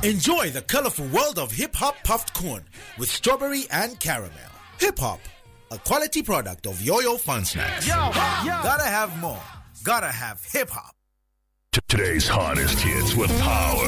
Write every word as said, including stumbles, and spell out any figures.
Enjoy the colorful world of hip-hop puffed corn with strawberry and caramel. Hip-hop, a quality product of Yo-Yo Fun Snacks. Yo, yo. Gotta have more. Gotta have hip-hop. Today's hottest hits with power.